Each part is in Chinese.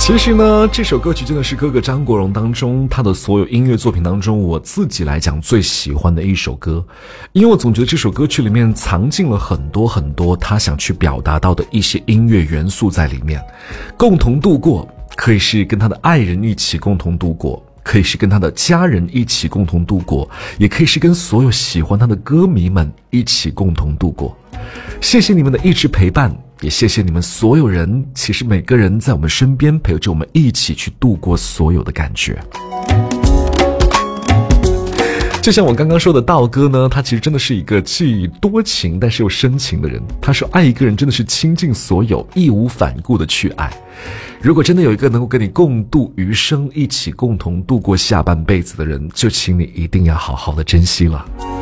其实呢，这首歌曲真的是哥哥张国荣当中他的所有音乐作品当中我自己来讲最喜欢的一首歌，因为我总觉得这首歌曲里面藏进了很多很多他想去表达到的一些音乐元素在里面。共同度过可以是跟他的爱人一起共同度过，可以是跟他的家人一起共同度过，也可以是跟所有喜欢他的歌迷们一起共同度过。谢谢你们的一直陪伴，也谢谢你们所有人，其实每个人在我们身边陪着我们一起去度过所有的感觉。就像我刚刚说的，道哥呢，他其实真的是一个既多情但是又深情的人。他说爱一个人真的是倾尽所有，义无反顾的去爱。如果真的有一个能够跟你共度余生，一起共同度过下半辈子的人，就请你一定要好好的珍惜了。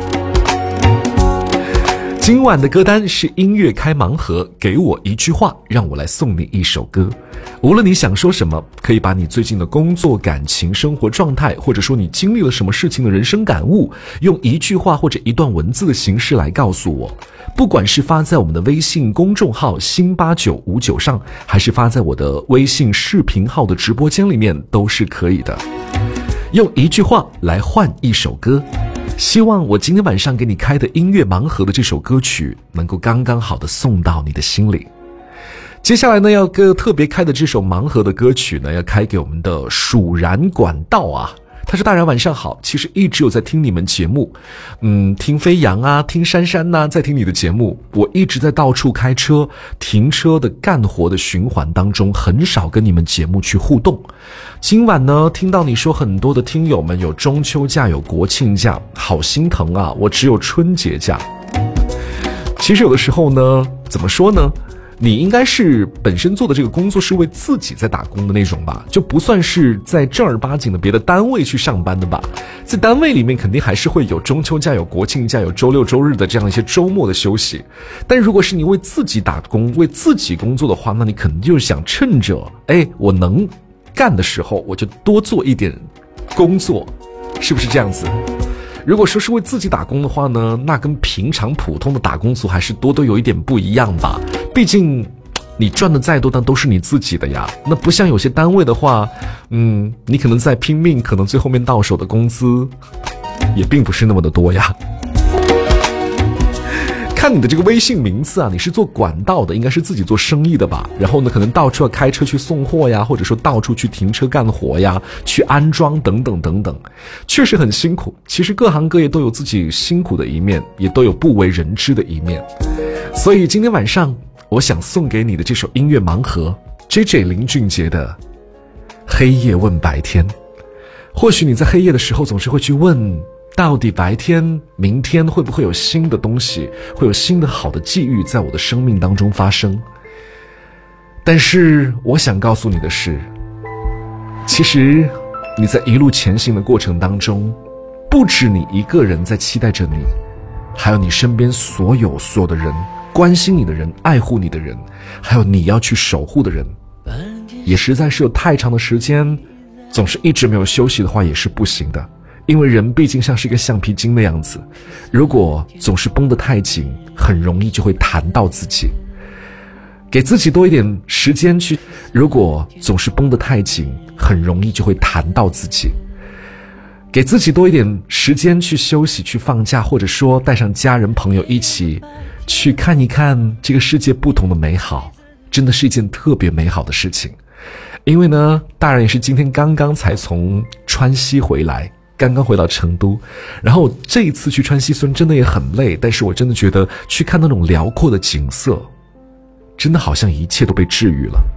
今晚的歌单是音乐开盲盒，给我一句话，让我来送你一首歌。无论你想说什么，可以把你最近的工作、感情、生活状态，或者说你经历了什么事情的人生感悟，用一句话或者一段文字的形式来告诉我。不管是发在我们的微信公众号新8959上，还是发在我的微信视频号的直播间里面，都是可以的。用一句话来换一首歌。希望我今天晚上给你开的音乐盲盒的这首歌曲能够刚刚好的送到你的心里。接下来呢，要特别开的这首盲盒的歌曲呢，要开给我们的蜀然管道啊。他说大然晚上好，其实一直有在听你们节目，听飞扬啊，听珊珊啊，在听你的节目。我一直在到处开车、停车的干活的循环当中，很少跟你们节目去互动。今晚呢，听到你说很多的听友们有中秋假、有国庆假，好心疼啊，我只有春节假。其实有的时候呢，怎么说呢，你应该是本身做的这个工作是为自己在打工的那种吧，就不算是在正儿八经的别的单位去上班的吧。在单位里面肯定还是会有中秋假、有国庆假、有周六周日的这样一些周末的休息。但如果是你为自己打工、为自己工作的话，那你肯定就是想趁着我能干的时候，我就多做一点工作，是不是这样子？如果说是为自己打工的话呢，那跟平常普通的打工族还是多有一点不一样吧。毕竟你赚的再多，但都是你自己的呀。那不像有些单位的话，你可能在拼命，可能最后面到手的工资也并不是那么的多呀。看你的这个微信名字啊，你是做管道的，应该是自己做生意的吧。然后呢，可能到处要开车去送货呀，或者说到处去停车干活呀，去安装等等等等，确实很辛苦。其实各行各业都有自己辛苦的一面，也都有不为人知的一面。所以今天晚上我想送给你的这首音乐盲盒 JJ 林俊杰的黑夜问白天。或许你在黑夜的时候总是会去问，到底白天明天会不会有新的东西，会有新的好的际遇在我的生命当中发生。但是我想告诉你的是，其实你在一路前行的过程当中，不止你一个人在期待着你，还有你身边所有的人，关心你的人，爱护你的人，还有你要去守护的人。也实在是有太长的时间总是一直没有休息的话也是不行的，因为人毕竟像是一个橡皮筋的样子，如果总是绷得太紧，很容易就会弹到自己。给自己多一点时间去，如果总是绷得太紧，很容易就会弹到自己。给自己多一点时间去休息，去放假，或者说带上家人朋友一起去看一看这个世界不同的美好，真的是一件特别美好的事情。因为呢，大人也是今天刚刚才从川西回来，刚刚回到成都，然后这一次去川西虽然真的也很累，但是我真的觉得去看那种辽阔的景色，真的好像一切都被治愈了。